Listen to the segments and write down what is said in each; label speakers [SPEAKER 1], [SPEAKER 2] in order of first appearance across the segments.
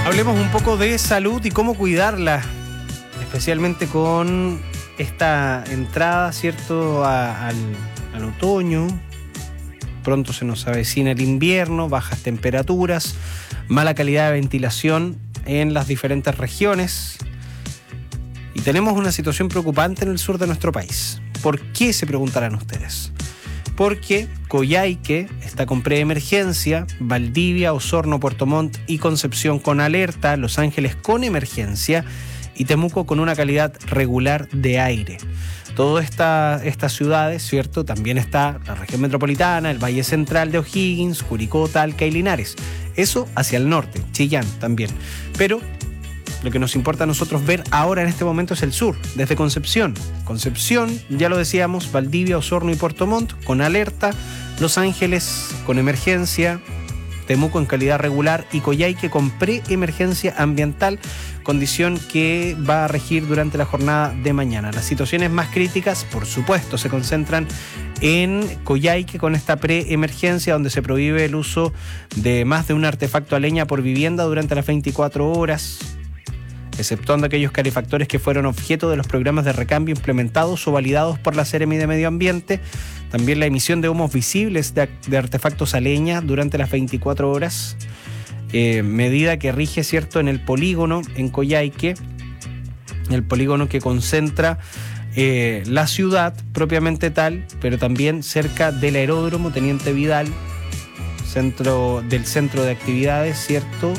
[SPEAKER 1] Hablemos un poco de salud y cómo cuidarla, especialmente con esta entrada, ¿cierto?, al otoño. Pronto se nos avecina el invierno, bajas temperaturas, mala calidad de ventilación en las diferentes regiones. Y tenemos una situación preocupante en el sur de nuestro país. ¿Por qué?, se preguntarán ustedes. Porque Coyhaique está con preemergencia, Valdivia, Osorno, Puerto Montt y Concepción con alerta, Los Ángeles con emergencia y Temuco con una calidad regular de aire. Todas estas ciudades, ¿cierto? También está la región metropolitana, el Valle Central de O'Higgins, Curicó, Talca y Linares. Eso hacia el norte, Chillán también. Pero lo que nos importa a nosotros ver ahora en este momento es el sur, desde Concepción. Concepción, ya lo decíamos, Valdivia, Osorno y Puerto Montt con alerta, Los Ángeles con emergencia, Temuco en calidad regular y Coyhaique con preemergencia ambiental, condición que va a regir durante la jornada de mañana. Las situaciones más críticas, por supuesto, se concentran en Coyhaique con esta preemergencia donde se prohíbe el uso de más de un artefacto a leña por vivienda durante las 24 horas, exceptuando aquellos calefactores que fueron objeto de los programas de recambio implementados o validados por la Seremi de Medio Ambiente. También la emisión de humos visibles de artefactos a leña durante las 24 horas, medida que rige, ¿cierto?, en el polígono, en Coyhaique, el polígono que concentra la ciudad propiamente tal, pero también cerca del aeródromo Teniente Vidal, del centro de actividades, ¿cierto?,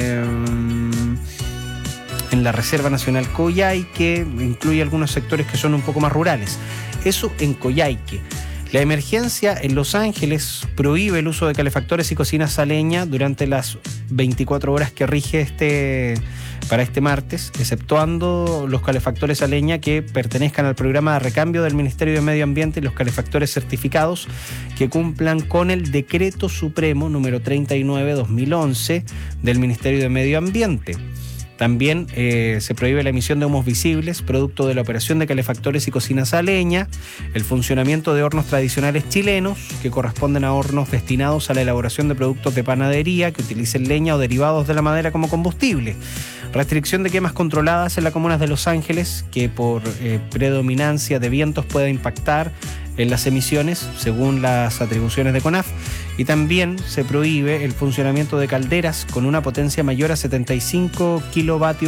[SPEAKER 1] en la Reserva Nacional Coyhaique, incluye algunos sectores que son un poco más rurales. Eso en Coyhaique. La emergencia en Los Ángeles prohíbe el uso de calefactores y cocinas a leña durante las 24 horas que rige para este martes, exceptuando los calefactores a leña que pertenezcan al programa de recambio del Ministerio de Medio Ambiente y los calefactores certificados que cumplan con el Decreto Supremo número 39/2011 del Ministerio de Medio Ambiente. También se prohíbe la emisión de humos visibles, producto de la operación de calefactores y cocinas a leña, el funcionamiento de hornos tradicionales chilenos, que corresponden a hornos destinados a la elaboración de productos de panadería que utilicen leña o derivados de la madera como combustible. Restricción de quemas controladas en las comunas de Los Ángeles, que por predominancia de vientos puede impactar en las emisiones, según las atribuciones de CONAF. Y también se prohíbe el funcionamiento de calderas con una potencia mayor a 75 kilowatt,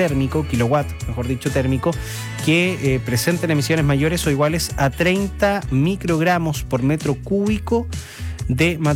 [SPEAKER 1] que presenten emisiones mayores o iguales a 30 microgramos por metro cúbico de material